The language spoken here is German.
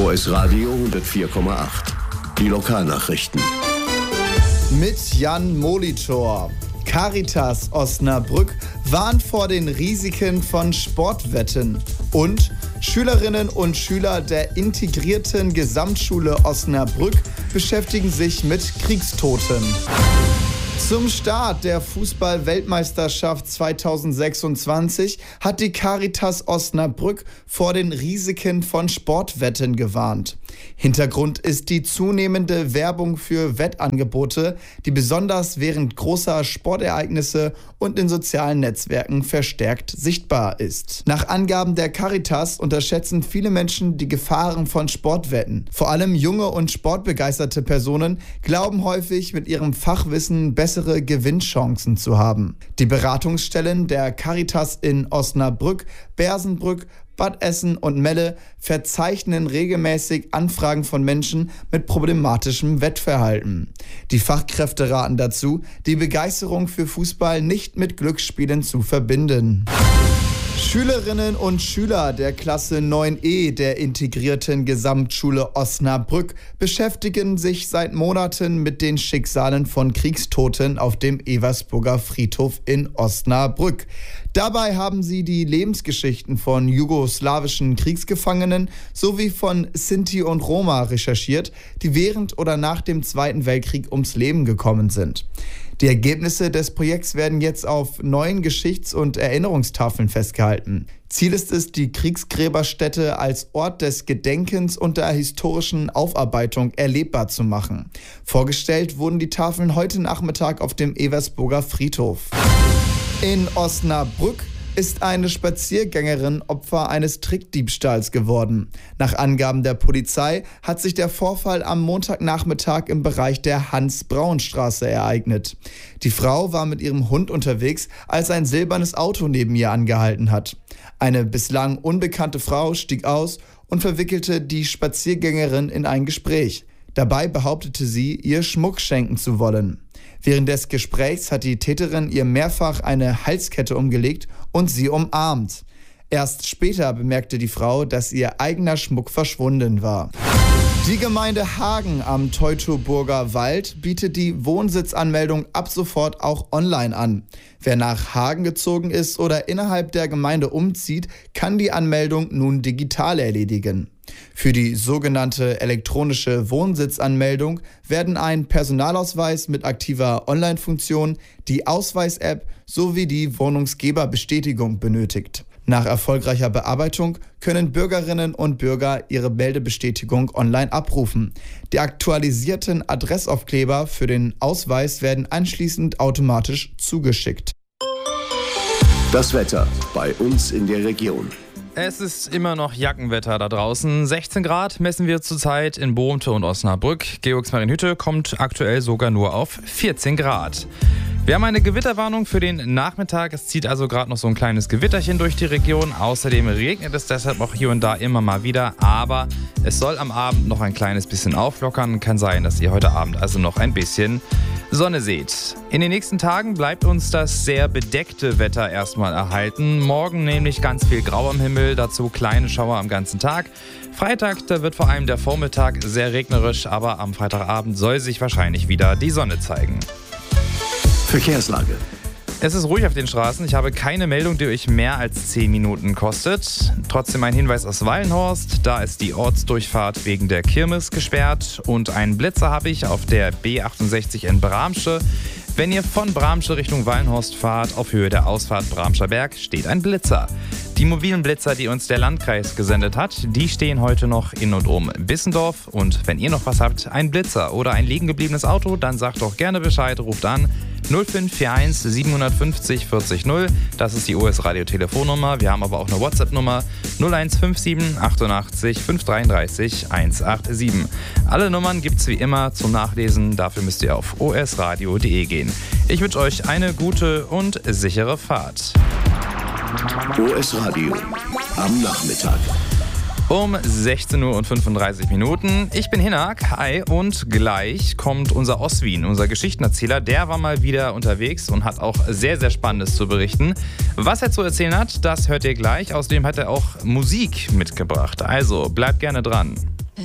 OS Radio 104,8. Die Lokalnachrichten. Mit Jan Molitor. Caritas Osnabrück warnt vor den Risiken von Sportwetten. Und Schülerinnen und Schüler der integrierten Gesamtschule Osnabrück beschäftigen sich mit Kriegstoten. Zum Start der Fußball-Weltmeisterschaft 2026 hat die Caritas Osnabrück vor den Risiken von Sportwetten gewarnt. Hintergrund ist die zunehmende Werbung für Wettangebote, die besonders während großer Sportereignisse und in sozialen Netzwerken verstärkt sichtbar ist. Nach Angaben der Caritas unterschätzen viele Menschen die Gefahren von Sportwetten. Vor allem junge und sportbegeisterte Personen glauben häufig, mit ihrem Fachwissen bessere Gewinnchancen zu haben. Die Beratungsstellen der Caritas in Osnabrück, Bersenbrück, Bad Essen und Melle verzeichnen regelmäßig Anfragen von Menschen mit problematischem Wettverhalten. Die Fachkräfte raten dazu, die Begeisterung für Fußball nicht mit Glücksspielen zu verbinden. Schülerinnen und Schüler der Klasse 9e der integrierten Gesamtschule Osnabrück beschäftigen sich seit Monaten mit den Schicksalen von Kriegstoten auf dem Eversburger Friedhof in Osnabrück. Dabei haben sie die Lebensgeschichten von jugoslawischen Kriegsgefangenen sowie von Sinti und Roma recherchiert, die während oder nach dem Zweiten Weltkrieg ums Leben gekommen sind. Die Ergebnisse des Projekts werden jetzt auf neuen Geschichts- und Erinnerungstafeln festgehalten. Ziel ist es, die Kriegsgräberstätte als Ort des Gedenkens und der historischen Aufarbeitung erlebbar zu machen. Vorgestellt wurden die Tafeln heute Nachmittag auf dem Eversburger Friedhof. In Osnabrück ist eine Spaziergängerin Opfer eines Trickdiebstahls geworden. Nach Angaben der Polizei hat sich der Vorfall am Montagnachmittag im Bereich der Hans-Braun-Straße ereignet. Die Frau war mit ihrem Hund unterwegs, als ein silbernes Auto neben ihr angehalten hat. Eine bislang unbekannte Frau stieg aus und verwickelte die Spaziergängerin in ein Gespräch. Dabei behauptete sie, ihr Schmuck schenken zu wollen. Während des Gesprächs hat die Täterin ihr mehrfach eine Halskette umgelegt und sie umarmt. Erst später bemerkte die Frau, dass ihr eigener Schmuck verschwunden war. Die Gemeinde Hagen am Teutoburger Wald bietet die Wohnsitzanmeldung ab sofort auch online an. Wer nach Hagen gezogen ist oder innerhalb der Gemeinde umzieht, kann die Anmeldung nun digital erledigen. Für die sogenannte elektronische Wohnsitzanmeldung werden ein Personalausweis mit aktiver Online-Funktion, die Ausweis-App sowie die Wohnungsgeberbestätigung benötigt. Nach erfolgreicher Bearbeitung können Bürgerinnen und Bürger ihre Meldebestätigung online abrufen. Die aktualisierten Adressaufkleber für den Ausweis werden anschließend automatisch zugeschickt. Das Wetter bei uns in der Region. Es ist immer noch Jackenwetter da draußen. 16 Grad messen wir zurzeit in Bohmte und Osnabrück. Georgsmarienhütte kommt aktuell sogar nur auf 14 Grad. Wir haben eine Gewitterwarnung für den Nachmittag. Es zieht also gerade noch so ein kleines Gewitterchen durch die Region. Außerdem regnet es deshalb auch hier und da immer mal wieder. Aber es soll am Abend noch ein kleines bisschen auflockern. Kann sein, dass ihr heute Abend also noch ein bisschen Sonne seht. In den nächsten Tagen bleibt uns das sehr bedeckte Wetter erstmal erhalten. Morgen nämlich ganz viel Grau am Himmel, dazu kleine Schauer am ganzen Tag. Freitag, da wird vor allem der Vormittag sehr regnerisch, aber am Freitagabend soll sich wahrscheinlich wieder die Sonne zeigen. Verkehrslage. Es ist ruhig auf den Straßen. Ich habe keine Meldung, die euch mehr als 10 Minuten kostet. Trotzdem ein Hinweis aus Wallenhorst. Da ist die Ortsdurchfahrt wegen der Kirmes gesperrt. Und einen Blitzer habe ich auf der B68 in Bramsche. Wenn ihr von Bramsche Richtung Wallenhorst fahrt, auf Höhe der Ausfahrt Bramscher Berg, steht ein Blitzer. Die mobilen Blitzer, die uns der Landkreis gesendet hat, die stehen heute noch in und um Bissendorf. Und wenn ihr noch was habt, ein Blitzer oder ein liegen gebliebenes Auto, dann sagt doch gerne Bescheid, ruft an 0541 750 40 0. Das ist die OS Radio Telefonnummer. Wir haben aber auch eine WhatsApp-Nummer 0157 88 533 187. Alle Nummern gibt's wie immer zum Nachlesen. Dafür müsst ihr auf osradio.de gehen. Ich wünsche euch eine gute und sichere Fahrt. OS Radio am Nachmittag. Um 16:35 Uhr. Ich bin Hinak, hi, und gleich kommt unser Oswin, unser Geschichtenerzähler. Der war mal wieder unterwegs und hat auch sehr, sehr Spannendes zu berichten. Was er zu erzählen hat, das hört ihr gleich. Außerdem hat er auch Musik mitgebracht. Also bleibt gerne dran.